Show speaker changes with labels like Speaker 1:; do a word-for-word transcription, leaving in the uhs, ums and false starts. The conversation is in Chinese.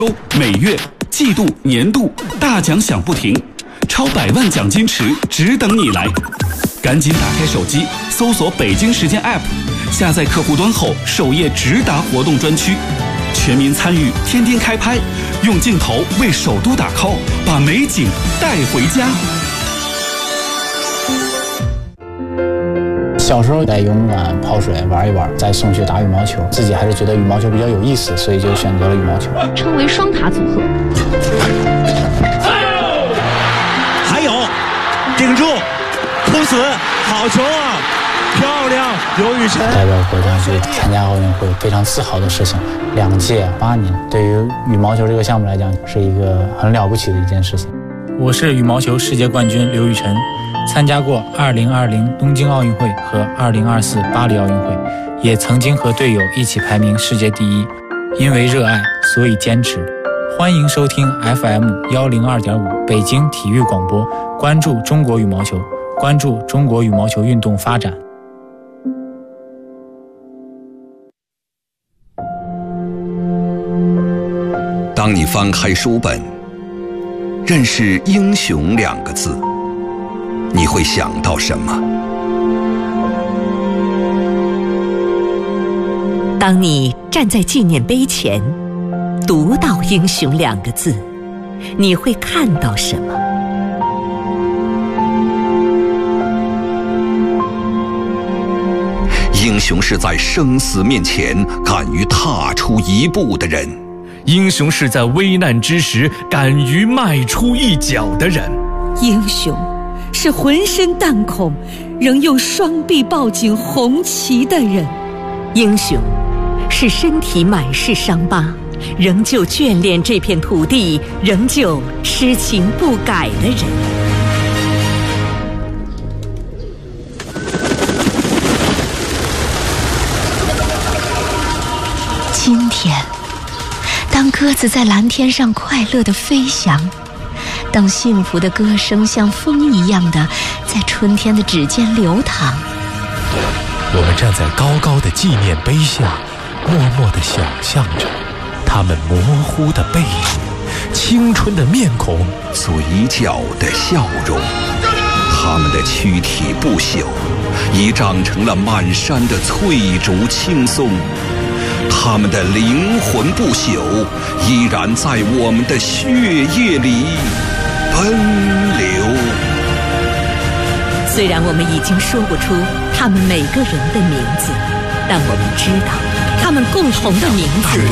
Speaker 1: 周、每月、季度、年度大奖响不停，超百万奖金池只等你来！赶紧打开手机，搜索北京时间 App， 下载客户端后，首页直达活动专区，全民参与，天天开拍，用镜头为首都打 call， 把美景带回家。
Speaker 2: 小时候在游泳馆泡水玩一玩，再送去打羽毛球，自己还是觉得羽毛球比较有意思，所以就选择了羽毛球，
Speaker 3: 称为双塔组合。
Speaker 4: 还有，顶住，扑死，好球啊，漂亮，刘雨辰
Speaker 2: 代表国家去参加奥运会，非常自豪的事情。两届八年，对于羽毛球这个项目来讲，是一个很了不起的一件事情。
Speaker 5: 我是羽毛球世界冠军刘雨辰。参加过二零二零东京奥运会和二零二四巴黎奥运会，也曾经和队友一起排名世界第一。因为热爱，所以坚持。欢迎收听 F M 一零二点五北京体育广播，关注中国羽毛球，关注中国羽毛球运动发展。
Speaker 6: 当你翻开书本，认识英雄两个字，你会想到什么？
Speaker 7: 当你站在纪念碑前，读到英雄两个字，你会看到什么？
Speaker 6: 英雄是在生死面前敢于踏出一步的人，
Speaker 8: 英雄是在危难之时敢于迈出一脚的人，
Speaker 9: 英雄是浑身弹孔，仍用双臂抱紧红旗的人。
Speaker 7: 英雄是身体满是伤疤，仍旧眷恋这片土地，仍旧痴情不改的人。
Speaker 10: 今天，当鸽子在蓝天上快乐地飞翔，当幸福的歌声像风一样的在春天的指尖流淌，
Speaker 11: 我们站在高高的纪念碑下，默默地想象着他们模糊的背影，青春的面孔，
Speaker 6: 嘴角的笑容。他们的躯体不朽，已长成了满山的翠竹青松。他们的灵魂不朽，依然在我们的血液里奔流。
Speaker 7: 虽然我们已经说不出他们每个人的名字，但我们知道他们共同的名字